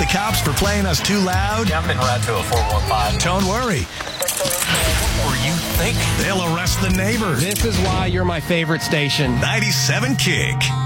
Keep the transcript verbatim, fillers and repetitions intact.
the cops for playing us too loud? Yeah, I've been around to a four one five. Don't worry. Or you think? They'll arrest the neighbors. This is why you're my favorite station. ninety-seven Kick.